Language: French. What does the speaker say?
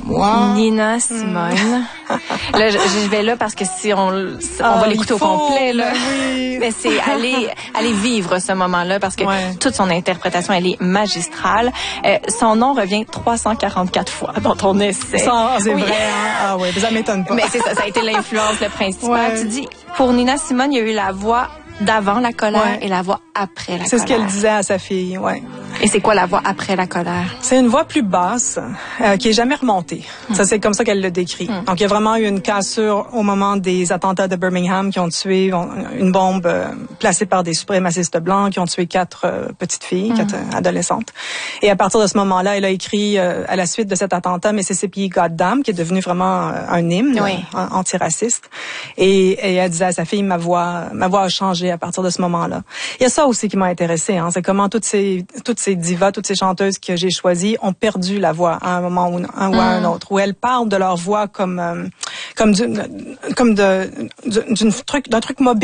Moi. Nina Simone. Là, je vais là parce que si on va l'écouter au complet, là. Oui. Mais c'est aller vivre ce moment-là parce que toute son interprétation, elle est magistrale. Son nom revient 344 fois dans ton essai. C'est vrai, hein? Ah oui, ça m'étonne pas. Mais c'est ça a été l'influence le principal. Tu dis, pour Nina Simone, il y a eu la voix d'avant la colère et la voix après la colère. C'est ce qu'elle disait à sa fille, Et c'est quoi la voix après la colère? C'est une voix plus basse, qui est jamais remontée. Ça, c'est comme ça qu'elle le décrit. Donc, il y a vraiment eu une cassure au moment des attentats de Birmingham qui ont tué une bombe placée par des suprémacistes blancs qui ont tué 4 petites filles, 4 adolescentes. Et à partir de ce moment-là, elle a écrit à la suite de cet attentat Mississippi Goddamn, qui est devenu vraiment un hymne antiraciste. Et elle disait à sa fille, ma voix a changé à partir de ce moment-là. Il y a ça aussi qui m'a intéressée, hein, c'est comment toutes ces divas, toutes ces chanteuses que j'ai choisies ont perdu la voix à un moment ou à un autre, où elles parlent de leur voix comme d'un truc mobile.